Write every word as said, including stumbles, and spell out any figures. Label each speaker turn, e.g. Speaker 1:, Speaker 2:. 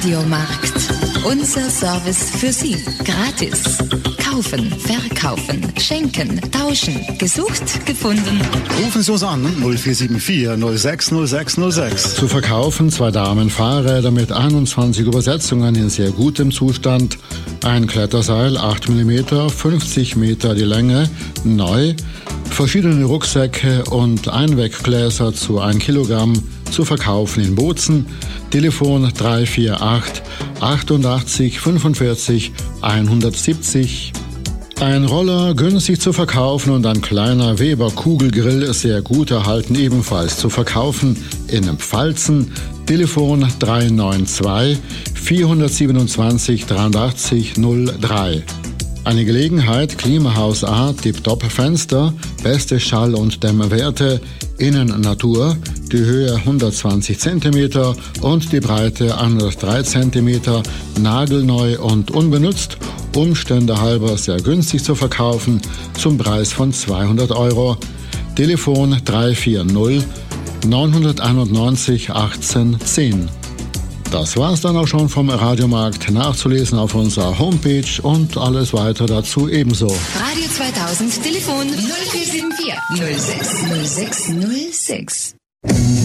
Speaker 1: Radiomarkt. Unser Service für Sie. Gratis. Kaufen, verkaufen, schenken, tauschen. Gesucht, gefunden.
Speaker 2: Rufen Sie uns an null vier sieben vier null sechs null sechs null sechs.
Speaker 3: Zu verkaufen zwei Damen-Fahrräder mit einundzwanzig Übersetzungen in sehr gutem Zustand. Ein Kletterseil, acht Millimeter, fünfzig Meter die Länge, neu. Verschiedene Rucksäcke und Einweggläser zu ein Kilogramm zu verkaufen in Bozen. Telefon drei vier acht achtundachtzig fünfundvierzig hundertsiebzig. Ein Roller günstig zu verkaufen und ein kleiner Weber Kugelgrill sehr gut erhalten, ebenfalls zu verkaufen in Pfalzen. Telefon drei neun zwei vierhundertsiebenundzwanzig dreiundachtzig null drei. Eine Gelegenheit, Klimahaus A, Tip-Top-Fenster, beste Schall- und Dämmwerte, Innen Natur, die Höhe hundertzwanzig Zentimeter und die Breite hundertdrei Zentimeter, nagelneu und unbenutzt, Umstände halber sehr günstig zu verkaufen, zum Preis von zweihundert Euro. Telefon drei vier null neunhunderteinundneunzig achtzehn zehn. Das war's dann auch schon vom Radiomarkt, nachzulesen auf unserer Homepage und alles weitere dazu ebenso.
Speaker 1: Radio zweitausend, Telefon null vier sieben vier null sechs null sechs null sechs.